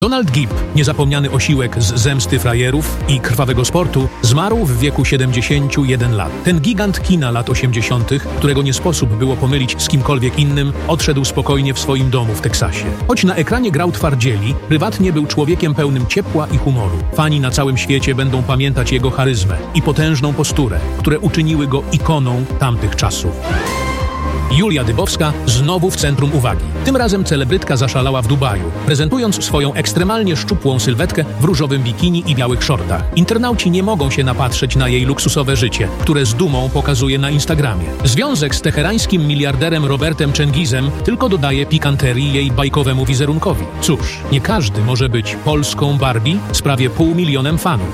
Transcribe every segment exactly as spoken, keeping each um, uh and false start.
Donald Gibb, niezapomniany osiłek z Zemsty frajerów i Krwawego sportu, zmarł w wieku siedemdziesięciu jeden lat. Ten gigant kina lat osiemdziesiątych, którego nie sposób było pomylić z kimkolwiek innym, odszedł spokojnie w swoim domu w Teksasie. Choć na ekranie grał twardzieli, prywatnie był człowiekiem pełnym ciepła i humoru. Fani na całym świecie będą pamiętać jego charyzmę i potężną posturę, które uczyniły go ikoną tamtych czasów. Julia Dybowska znowu w centrum uwagi. Tym razem celebrytka zaszalała w Dubaju, prezentując swoją ekstremalnie szczupłą sylwetkę w różowym bikini i białych shortach. Internauci nie mogą się napatrzeć na jej luksusowe życie, które z dumą pokazuje na Instagramie. Związek z teherańskim miliarderem Robertem Chengizem tylko dodaje pikanterii jej bajkowemu wizerunkowi. Cóż, nie każdy może być polską Barbie z prawie pół milionem fanów.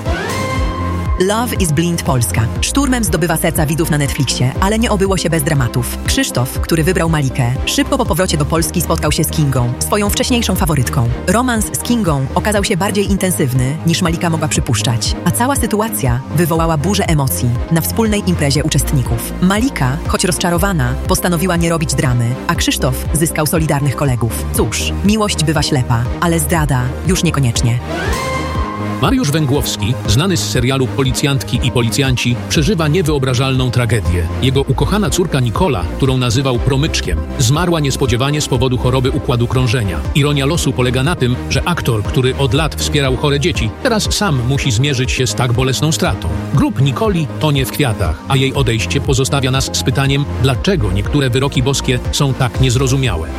Love is Blind Polska. Szturmem zdobywa serca widzów na Netflixie, ale nie obyło się bez dramatów. Krzysztof, który wybrał Malikę, szybko po powrocie do Polski spotkał się z Kingą, swoją wcześniejszą faworytką. Romans z Kingą okazał się bardziej intensywny, niż Malika mogła przypuszczać, a cała sytuacja wywołała burzę emocji na wspólnej imprezie uczestników. Malika, choć rozczarowana, postanowiła nie robić dramy, a Krzysztof zyskał solidarnych kolegów. Cóż, miłość bywa ślepa, ale zdrada już niekoniecznie. Mariusz Węgłowski, znany z serialu Policjantki i Policjanci, przeżywa niewyobrażalną tragedię. Jego ukochana córka Nikola, którą nazywał promyczkiem, zmarła niespodziewanie z powodu choroby układu krążenia. Ironia losu polega na tym, że aktor, który od lat wspierał chore dzieci, teraz sam musi zmierzyć się z tak bolesną stratą. Grób Nikoli tonie w kwiatach, a jej odejście pozostawia nas z pytaniem, dlaczego niektóre wyroki boskie są tak niezrozumiałe.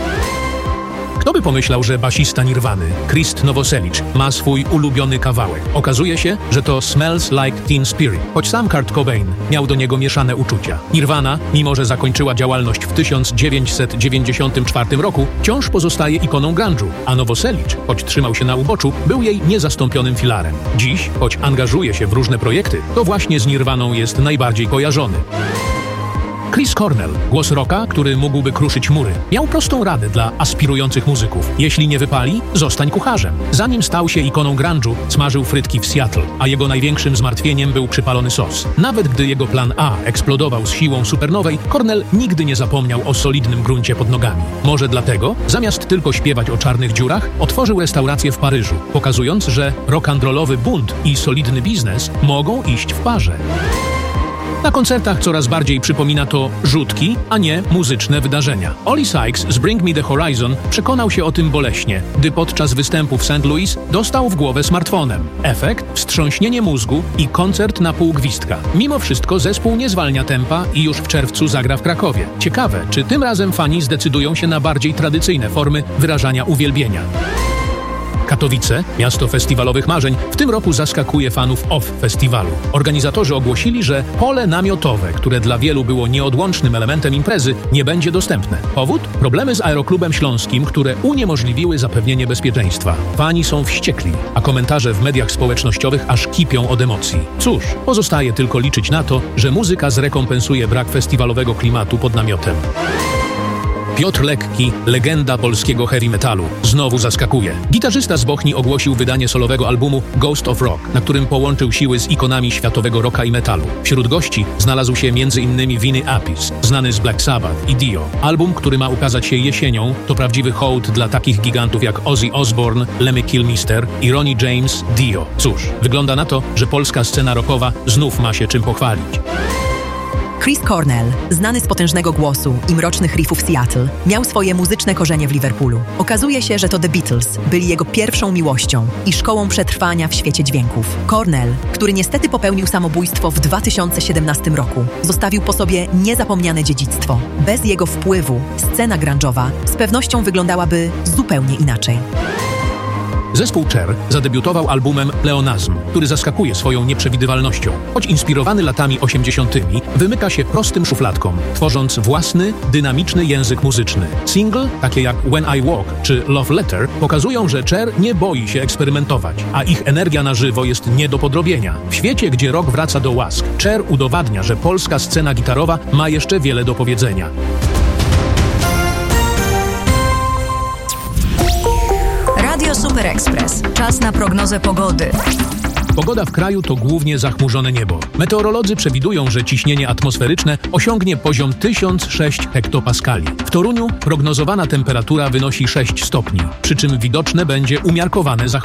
Kto by pomyślał, że basista Nirwany, Krist Novoselic, ma swój ulubiony kawałek? Okazuje się, że to Smells Like Teen Spirit, choć sam Kurt Cobain miał do niego mieszane uczucia. Nirvana, mimo że zakończyła działalność w tysiąc dziewięćset dziewięćdziesiątym czwartym roku, wciąż pozostaje ikoną grunge'u, a Novoselic, choć trzymał się na uboczu, był jej niezastąpionym filarem. Dziś, choć angażuje się w różne projekty, to właśnie z Nirwaną jest najbardziej kojarzony. Chris Cornell, głos rocka, który mógłby kruszyć mury, miał prostą radę dla aspirujących muzyków. Jeśli nie wypali, zostań kucharzem. Zanim stał się ikoną grunge'u, smażył frytki w Seattle, a jego największym zmartwieniem był przypalony sos. Nawet gdy jego plan A eksplodował z siłą supernowej, Cornell nigdy nie zapomniał o solidnym gruncie pod nogami. Może dlatego, zamiast tylko śpiewać o czarnych dziurach, otworzył restaurację w Paryżu, pokazując, że rock'n'rollowy bunt i solidny biznes mogą iść w parze. Na koncertach coraz bardziej przypomina to rzutki, a nie muzyczne wydarzenia. Oli Sykes z Bring Me The Horizon przekonał się o tym boleśnie, gdy podczas występu w Saint Louis dostał w głowę smartfonem. Efekt? Wstrząśnienie mózgu i koncert na pół gwizdka. Mimo wszystko zespół nie zwalnia tempa i już w czerwcu zagra w Krakowie. Ciekawe, czy tym razem fani zdecydują się na bardziej tradycyjne formy wyrażania uwielbienia. Katowice, miasto festiwalowych marzeń, w tym roku zaskakuje fanów off festiwalu. Organizatorzy ogłosili, że pole namiotowe, które dla wielu było nieodłącznym elementem imprezy, nie będzie dostępne. Powód? Problemy z Aeroklubem Śląskim, które uniemożliwiły zapewnienie bezpieczeństwa. Fani są wściekli, a komentarze w mediach społecznościowych aż kipią od emocji. Cóż, pozostaje tylko liczyć na to, że muzyka zrekompensuje brak festiwalowego klimatu pod namiotem. Piotr Lekki, legenda polskiego heavy metalu, znowu zaskakuje. Gitarzysta z Bochni ogłosił wydanie solowego albumu Ghost of Rock, na którym połączył siły z ikonami światowego rocka i metalu. Wśród gości znalazł się między innymi Vinny Appice, znany z Black Sabbath i Dio. Album, który ma ukazać się jesienią, to prawdziwy hołd dla takich gigantów jak Ozzy Osbourne, Lemmy Kilmister i Ronnie James Dio. Cóż, wygląda na to, że polska scena rockowa znów ma się czym pochwalić. Chris Cornell, znany z potężnego głosu i mrocznych riffów Seattle, miał swoje muzyczne korzenie w Liverpoolu. Okazuje się, że to The Beatles byli jego pierwszą miłością i szkołą przetrwania w świecie dźwięków. Cornell, który niestety popełnił samobójstwo w dwa tysiące siedemnastym roku, zostawił po sobie niezapomniane dziedzictwo. Bez jego wpływu scena grunge'owa z pewnością wyglądałaby zupełnie inaczej. Zespół Cher zadebiutował albumem Pleonazm, który zaskakuje swoją nieprzewidywalnością. Choć inspirowany latami osiemdziesiątymi, wymyka się prostym szufladkom, tworząc własny, dynamiczny język muzyczny. Single, takie jak When I Walk czy Love Letter, pokazują, że Cher nie boi się eksperymentować, a ich energia na żywo jest nie do podrobienia. W świecie, gdzie rock wraca do łask, Cher udowadnia, że polska scena gitarowa ma jeszcze wiele do powiedzenia. Radio Super Express. Czas na prognozę pogody. Pogoda w kraju to głównie zachmurzone niebo. Meteorolodzy przewidują, że ciśnienie atmosferyczne osiągnie poziom tysiąc sześć hektopaskali. W Toruniu prognozowana temperatura wynosi sześć stopni, przy czym widoczne będzie umiarkowane zachmurzenie.